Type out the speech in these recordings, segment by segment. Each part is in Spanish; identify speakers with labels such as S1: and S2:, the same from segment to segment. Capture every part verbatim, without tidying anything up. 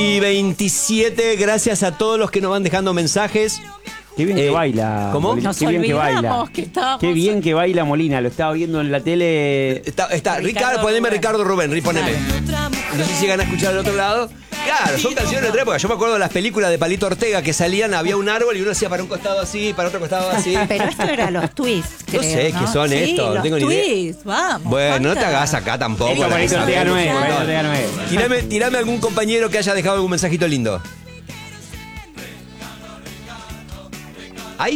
S1: Y veintisiete, gracias a todos los que nos van dejando mensajes.
S2: Qué bien
S1: Eh,
S2: que baila.
S1: ¿cómo?
S2: Molina.
S3: Nos
S2: Qué bien que baila.
S3: olvidamos que estábamos-
S2: Qué bien que baila Molina. Lo estaba viendo en la tele.
S1: Está, está.
S3: Ricardo
S1: Ricardo, poneme
S3: Rubén.
S1: Ricardo Rubén, Ri, poneme. No sé si llegan a escuchar al otro lado. Claro, son canciones de otra época. Yo me acuerdo de las películas de Palito Ortega que salían, había un árbol y uno hacía para un costado así, para otro costado así.
S3: Pero esto era los twists, creo,
S1: No sé qué son
S3: sí,
S1: estos, no
S3: los
S1: tengo ni idea.
S3: twists, vamos.
S1: Bueno, no te
S3: falta-
S1: hagas acá tampoco.
S2: Digo,
S1: la
S2: Palito
S1: que
S2: Ortega
S1: sabemos
S2: no es,
S1: un
S2: Palito
S1: montón.
S2: Ortega no es.
S1: Tirame, tirame algún compañero que haya dejado algún mensajito lindo. ¿Hay?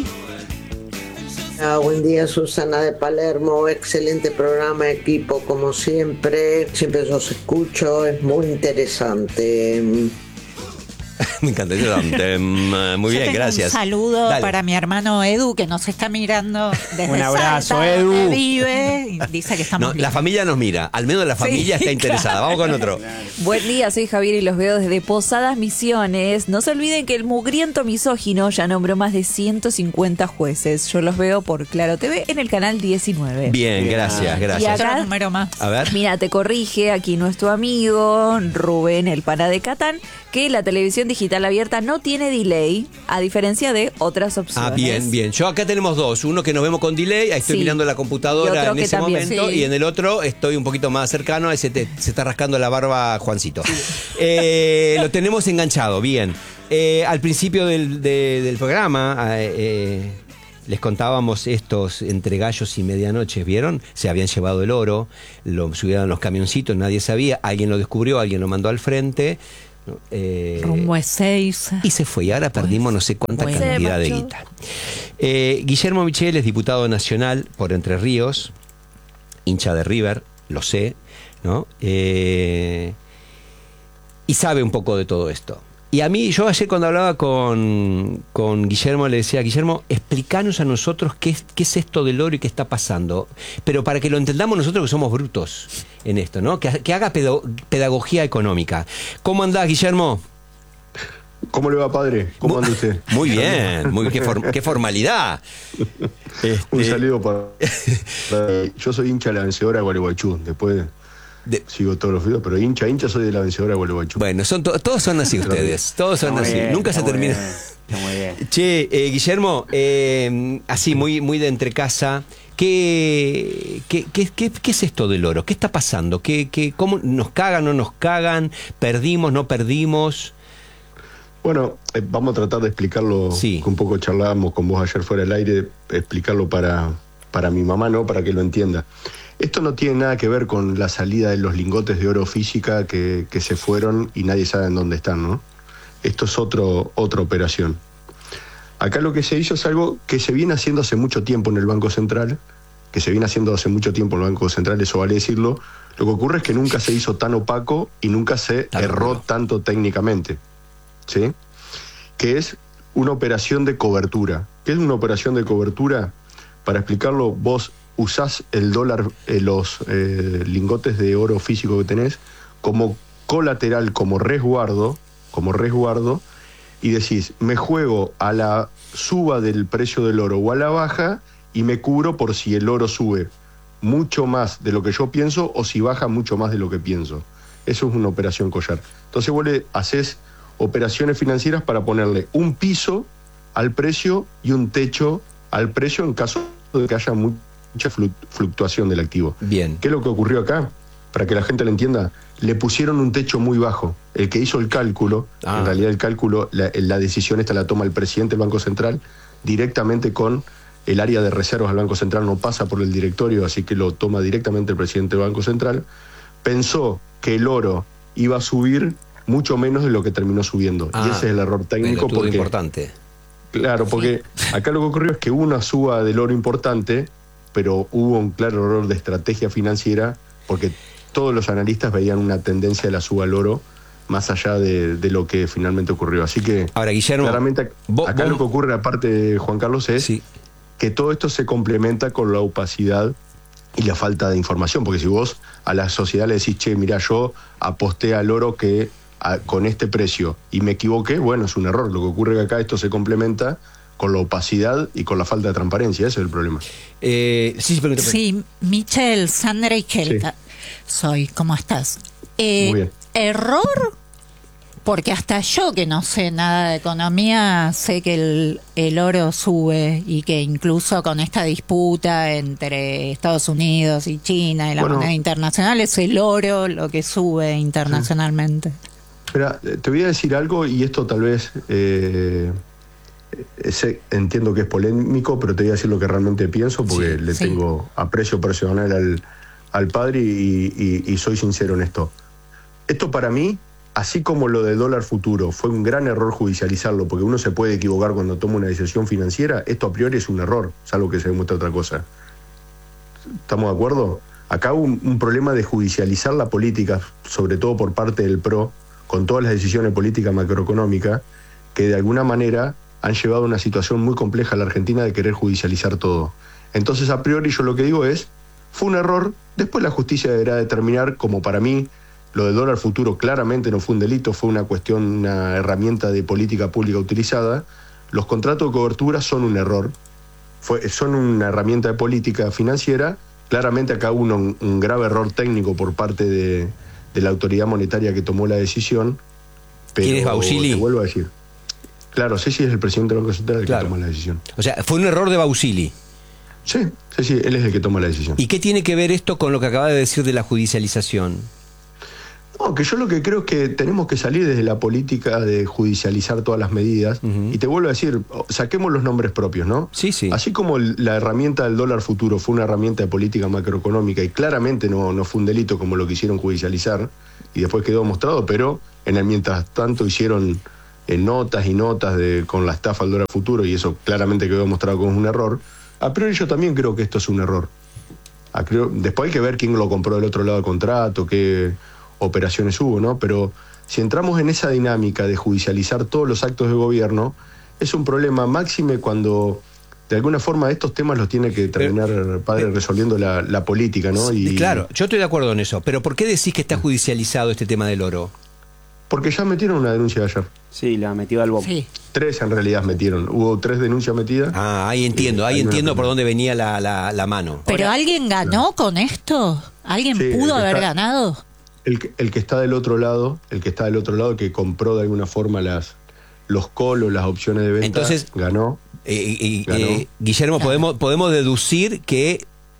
S4: Ah, buen día, Susana de Palermo. Excelente programa, equipo, como siempre. Siempre los escucho, es muy interesante.
S1: Me encanta. Yo también. Muy
S3: Yo
S1: bien,
S3: tengo
S1: gracias.
S3: Un saludo
S1: Dale.
S3: para mi hermano Edu, que nos está mirando desde
S2: Un abrazo,
S3: Salta,
S2: Edu.
S3: donde vive, y dice que estamos
S1: No,
S3: bien.
S1: la familia nos mira. Al menos la familia
S3: Sí,
S1: está interesada. Vamos con otro.
S5: Buen día, soy Javier y los veo desde Posadas Misiones. No se olviden que el mugriento misógino ya nombró más de ciento cincuenta jueces. Yo los veo por Claro T V en el canal diecinueve.
S1: Bien, gracias,
S5: Y
S1: gracias.
S5: acá-
S3: Otro número más.
S1: A ver.
S5: Mira, te corrige aquí nuestro amigo Rubén, el pana de Catán, que la televisión digital abierta no tiene delay, a diferencia de otras opciones.
S1: Ah, bien, bien. Yo acá tenemos dos. Uno que nos vemos con delay, ahí estoy
S5: Sí.
S1: mirando la
S5: Y
S1: computadora
S5: otro
S1: en
S5: que
S1: ese
S5: también.
S1: momento.
S5: Sí.
S1: Y en el otro estoy un poquito más cercano, ese te- se está rascando la barba Juancito. Eh, lo tenemos enganchado, bien. Eh, al principio del, de- del programa eh, eh, les contábamos estos entre gallos y medianoches, ¿vieron? Se habían llevado el oro, lo subieron a los camioncitos, nadie sabía, alguien lo descubrió, alguien lo mandó al frente. ¿no? Eh,
S3: Rumbo es seis.
S1: y se fue, y ahora perdimos no sé cuánta
S3: Bueno.
S1: cantidad de
S5: Se marchó.
S1: guita. Eh, Guillermo Michel es diputado nacional por Entre Ríos, hincha de River, lo sé, ¿no? Eh, y sabe un poco de todo esto. Y a mí, yo ayer cuando hablaba con, con Guillermo, le decía, Guillermo, explícanos a nosotros qué es, qué es esto del oro y qué está pasando. Pero para que lo entendamos nosotros que somos brutos en esto, ¿no? Que, que haga pedo- pedagogía económica. ¿Cómo andás, Guillermo?
S6: ¿Cómo le va, padre? ¿Cómo anda usted?
S1: Muy bien, muy qué, form- qué formalidad.
S6: Un
S1: Este,
S6: saludo para, para- Yo soy hincha de la vencedora de Gualeguaychú. Después
S1: de-
S6: sigo todos los videos, pero hincha, hincha soy de la vencedora de Gualeguaychú.
S1: bueno, son to- todos son así ustedes, todos son
S2: Está muy
S1: así.
S2: bien,
S1: Nunca se
S2: está muy
S1: termina.
S2: bien, Está muy bien.
S1: Che, eh, Guillermo, eh, así muy, muy de entre casa, ¿qué, qué, qué, qué- qué es esto del oro? ¿Qué está pasando? ¿Qué, qué, ¿Cómo nos cagan, no nos cagan? ¿Perdimos, no perdimos?
S6: Bueno, eh, vamos a tratar de explicarlo,
S1: Sí.
S6: que un poco charlábamos con vos ayer fuera del aire, explicarlo para, para mi mamá, ¿no? Para que lo entienda. Esto no tiene nada que ver con la salida de los lingotes de oro física que, que se fueron y nadie sabe en dónde están, ¿no? Esto es otro, otra operación. Acá lo que se hizo es algo que se viene haciendo hace mucho tiempo en el Banco Central, que se viene haciendo hace mucho tiempo en el Banco Central, eso vale decirlo. Lo que ocurre es que nunca se hizo tan opaco y nunca se
S1: Tan
S6: erró
S1: duro.
S6: tanto técnicamente, ¿sí? Que es una operación de cobertura. ¿Qué es una operación de cobertura? Para explicarlo, vos usás el dólar, eh, los eh, lingotes de oro físico que tenés, como colateral, como resguardo, como resguardo, y decís, me juego a la suba del precio del oro o a la baja y me cubro por si el oro sube mucho más de lo que yo pienso o si baja mucho más de lo que pienso. Eso es una operación collar. Entonces vos le haces operaciones financieras para ponerle un piso al precio y un techo al precio en caso de que haya mucha flu- fluctuación del activo.
S1: Bien.
S6: ¿Qué es lo que ocurrió acá? Para que la gente lo entienda, le pusieron un techo muy bajo. El que hizo el cálculo,
S1: Ah.
S6: en realidad el cálculo, la, la decisión esta la toma el presidente del Banco Central directamente con el área de reservas del Banco Central, no pasa por el directorio, así que lo toma directamente el presidente del Banco Central. Pensó que el oro iba a subir mucho menos de lo que terminó subiendo.
S1: Ah,
S6: y ese es el error técnico.
S1: Pelotudo
S6: porque
S1: importante.
S6: Claro, porque acá lo que ocurrió es que hubo una suba del oro importante, pero hubo un claro error de estrategia financiera, porque todos los analistas veían una tendencia de la suba del oro más allá de, de lo que finalmente ocurrió. Así que,
S1: Ahora, Guillermo,
S6: claramente,
S1: vos-
S6: acá
S1: vos-
S6: lo que ocurre, aparte, Juan Carlos, es
S1: Sí.
S6: que todo esto se complementa con la opacidad y la falta de información, porque si vos a la sociedad le decís, che, mira, yo aposté al oro que a- con este precio y me equivoqué, bueno, es un error. Lo que ocurre es que acá esto se complementa con la opacidad y con la falta de transparencia, ese es el problema.
S1: Eh, sí, sí, pregunta,
S3: Sí, Michelle, Sandra y Chelta. Soy, ¿cómo estás? Eh,
S6: Muy bien.
S3: ¿Error Porque hasta yo, que no sé nada de economía, sé que el, el oro sube y que incluso con esta disputa entre Estados Unidos y China y la
S6: Bueno.
S3: moneda internacional, es el oro lo que sube internacionalmente.
S6: Espera, te voy a decir algo y esto tal vez eh, ese, entiendo que es polémico, pero te voy a decir lo que realmente pienso porque
S3: Sí,
S6: le
S3: sí.
S6: tengo aprecio personal al, al padre y, y- y soy sincero en esto. Esto para mí, así como lo del dólar futuro, fue un gran error judicializarlo, porque uno se puede equivocar cuando toma una decisión financiera, esto a priori es un error, salvo que se demuestre otra cosa. ¿Estamos de acuerdo? Acá hubo un, un problema de judicializar la política, sobre todo por parte del P R O, con todas las decisiones políticas macroeconómicas, que de alguna manera han llevado a una situación muy compleja a la Argentina de querer judicializar todo. Entonces, a priori, yo lo que digo es, fue un error, después la justicia deberá determinar, como para mí, lo del dólar futuro claramente no fue un delito, fue una cuestión, una herramienta de política pública utilizada. Los contratos de cobertura son un error, fue, son una herramienta de política financiera. Claramente acá hubo un, un grave error técnico por parte de, de la autoridad monetaria que tomó la decisión. Pero
S1: ¿Quién es Bausili?
S6: te vuelvo a decir. Claro, Ceci es el presidente del Banco Central el
S1: Claro.
S6: que toma la decisión.
S1: O sea, fue un error de Bausili.
S6: Sí, sí, sí, él es el que toma la decisión.
S1: ¿Y qué tiene que ver esto con lo que acaba de decir de la judicialización?
S6: No, que yo lo que creo es que tenemos que salir desde la política de judicializar todas las medidas.
S1: Ujú.
S6: Y te vuelvo a decir, saquemos los nombres propios, ¿no?
S1: Sí, sí.
S6: Así como el- la herramienta del dólar futuro fue una herramienta de política macroeconómica y claramente no, no fue un delito como lo quisieron judicializar, y después quedó demostrado, pero en el mientras tanto hicieron eh, notas y notas de, con la estafa al dólar futuro, y eso claramente quedó demostrado como un error. A priori yo también creo que esto es un error. A creo- después hay que ver quién lo compró del otro lado del contrato, qué operaciones hubo, ¿no? Pero si entramos en esa dinámica de judicializar todos los actos de gobierno, es un problema máxime cuando de alguna forma estos temas los tiene que terminar, padre, resolviendo la, la política, ¿no? Y,
S1: Claro, yo estoy de acuerdo en eso, pero ¿por qué decís que está judicializado este tema del oro?
S6: Porque ya metieron una denuncia ayer.
S2: Sí, la metió al bombo.
S3: Sí.
S6: Tres en realidad metieron. Hubo tres denuncias metidas.
S1: Ah, ahí entiendo, ahí
S6: hay una
S1: entiendo por
S6: primera.
S1: dónde venía la, la, la mano.
S3: ¿Pero alguien ganó con esto? ¿Alguien
S6: Sí,
S3: pudo
S6: el que
S3: haber
S6: está-
S3: ganado?
S6: El, que- el que está del otro lado, el que está del otro lado, que compró de alguna forma las los colos, las opciones de venta,
S1: Entonces-
S6: ganó.
S1: Eh, eh,
S6: Ganó.
S1: eh, Guillermo,
S3: Claro.
S1: podemos, podemos deducir que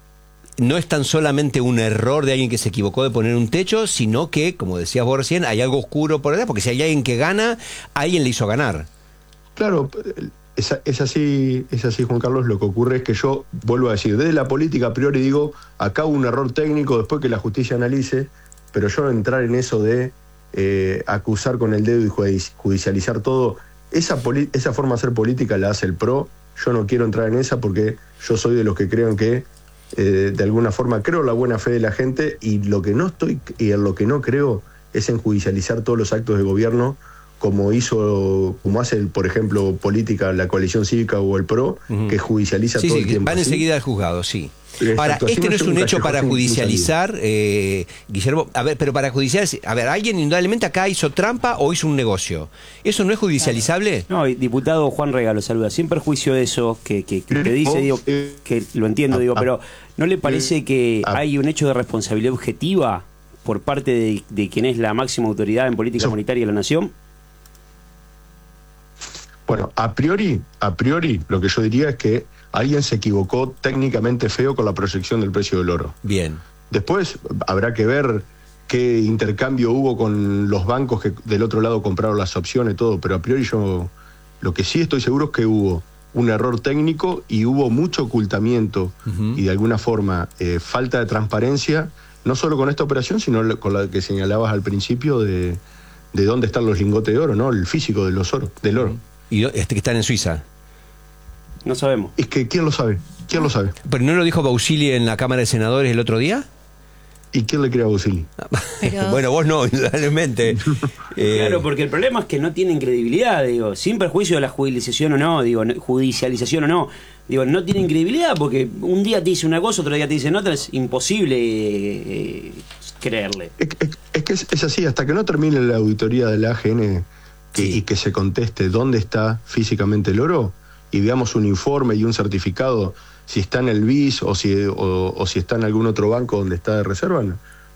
S1: no es tan solamente un error de alguien que se equivocó de poner un techo, sino que, como decías vos recién, hay algo oscuro por allá, porque si hay alguien que gana, alguien le hizo ganar.
S6: Claro, es, es así, es así, Juan Carlos. Lo que ocurre es que yo vuelvo a decir, desde la política a priori digo, acá hubo un error técnico, después que la justicia analice, pero yo entrar en eso de eh, acusar con el dedo y judici- judicializar todo, esa, poli- esa forma de hacer política la hace el P R O. Yo no quiero entrar en esa porque yo soy de los que creen que eh, de alguna forma creo en la buena fe de la gente, y lo que no estoy y en lo que no creo es en judicializar todos los actos de gobierno como hizo, como hace, por ejemplo, política la coalición cívica o el P R O,
S1: Ujú.
S6: que judicializa
S1: Sí,
S6: todo
S1: sí,
S6: el tiempo.
S1: van
S6: ¿sí?
S1: enseguida al juzgado, sí.
S6: Exacto,
S1: Ahora,
S6: así
S1: este
S6: no
S1: no es
S6: es
S1: un
S6: un
S1: hecho
S6: callejón
S1: para
S6: sin- sin
S1: judicializar, eh, Guillermo. A ver, pero para judicializar, a ver, alguien indudablemente acá hizo trampa o hizo un negocio. ¿Eso no es judicializable?
S2: No, y diputado Juan Rega lo saluda. Sin perjuicio de eso que, que, que te dice, digo, que lo entiendo, digo, pero ¿no le parece que
S6: Ah.
S2: hay un hecho de responsabilidad objetiva por parte de, de quien es la máxima autoridad en política
S6: Sí.
S2: monetaria de la nación?
S6: Bueno, a priori, a priori, lo que yo diría es que alguien se equivocó técnicamente feo con la proyección del precio del oro.
S1: Bien.
S6: Después habrá que ver qué intercambio hubo con los bancos que del otro lado compraron las opciones, todo, pero a priori yo lo que sí estoy seguro es que hubo un error técnico y hubo mucho ocultamiento
S1: Ujú.
S6: y de alguna forma eh, falta de transparencia, no solo con esta operación, sino con la que señalabas al principio de, de dónde están los lingotes de oro, ¿no? El físico de los oro, del oro.
S1: Y do- este que están en Suiza.
S2: No sabemos.
S6: Es que, ¿quién lo sabe? ¿Quién lo sabe?
S1: ¿Pero no lo dijo Bausili en la Cámara de Senadores el otro día?
S6: ¿Y quién le crea a Bausili?
S3: Pero-
S1: Bueno, vos no, indudablemente. Eh,
S2: Claro, porque el problema es que no tienen credibilidad, digo, sin perjuicio de la judicialización o no, digo, no- judicialización o no, digo, no tienen credibilidad porque un día te dice una cosa, otro día te dicen otra, es imposible eh, creerle.
S6: Es, es- es que es, es así, hasta que no termine la auditoría de la A G N que-
S1: Sí.
S6: y que se conteste dónde está físicamente el oro y veamos un informe y un certificado si está en el B I S o si, o, o si está en algún otro banco donde está de reserva, no,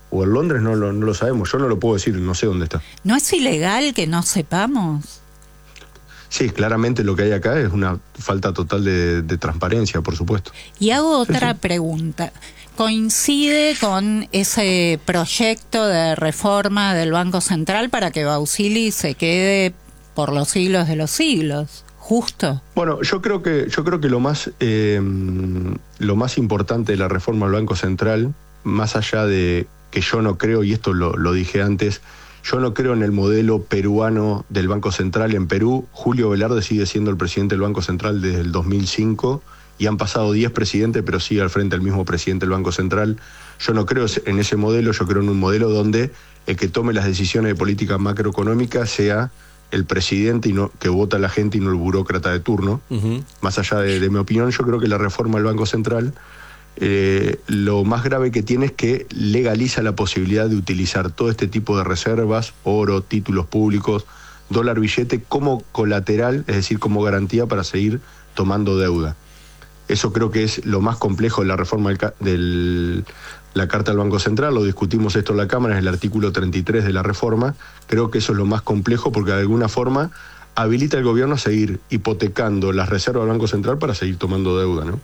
S6: o en Londres, no lo, no lo sabemos. Yo no lo puedo decir, no sé dónde está.
S3: ¿No es ilegal que no sepamos?
S6: Sí, claramente lo que hay acá es una falta total de, de transparencia, por supuesto.
S3: Y hago otra
S6: Sí, sí.
S3: pregunta. ¿Coincide con ese proyecto de reforma del Banco Central para que Bausili se quede por los siglos de los siglos? ¿Justo?
S6: Bueno, yo creo que yo creo que lo más eh, lo más importante de la reforma del Banco Central, más allá de que yo no creo, y esto lo, lo dije antes, yo no creo en el modelo peruano del Banco Central. En Perú, Julio Velarde sigue siendo el presidente del Banco Central desde el dos mil cinco y han pasado diez presidentes, pero sigue al frente el mismo presidente del Banco Central. Yo no creo en ese modelo, yo creo en un modelo donde el que tome las decisiones de política macroeconómica sea el presidente y no que vota la gente y no el burócrata de turno.
S1: Uh-huh.
S6: Más allá de, de mi opinión, yo creo que la reforma del Banco Central, eh, lo más grave que tiene es que legaliza la posibilidad de utilizar todo este tipo de reservas, oro, títulos públicos, dólar billete, como colateral, es decir, como garantía para seguir tomando deuda. Eso creo que es lo más complejo de la reforma del, del la Carta del Banco Central. Lo discutimos esto en la Cámara, es el artículo treinta y tres de la reforma. Creo que eso es lo más complejo porque de alguna forma habilita al gobierno a seguir hipotecando las reservas del Banco Central para seguir tomando deuda, ¿no?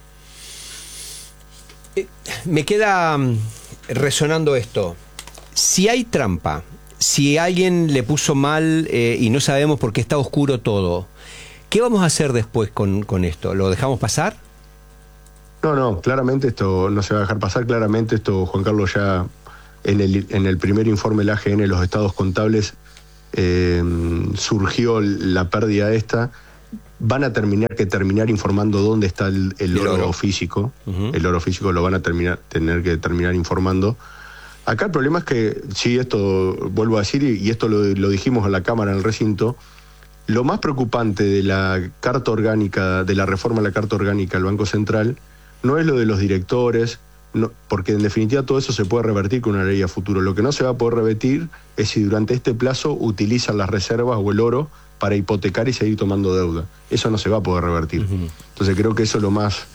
S1: Eh, me queda mm, resonando esto. Si hay trampa, si alguien le puso mal eh, y no sabemos por qué está oscuro todo, ¿qué vamos a hacer después con, con esto? ¿Lo dejamos pasar?
S6: No, no, claramente esto no se va a dejar pasar. Claramente esto, Juan Carlos, ya en el, en el primer informe del A G N, los estados contables, eh, surgió la pérdida esta. Van a terminar que terminar informando dónde está el, el, el oro, oro físico. Uh-huh. El oro físico lo van a terminar tener que terminar informando. Acá el problema es que, sí, esto vuelvo a decir, y esto lo, lo dijimos en la Cámara, en el recinto, lo más preocupante de la Carta Orgánica, de la reforma de la Carta Orgánica del Banco Central, no es lo de los directores, no, porque en definitiva todo eso se puede revertir con una ley a futuro. Lo que no se va a poder revertir es si durante este plazo utilizan las reservas o el oro para hipotecar y seguir tomando deuda. Eso no se va a poder revertir. Uh-huh. Entonces creo que eso es lo más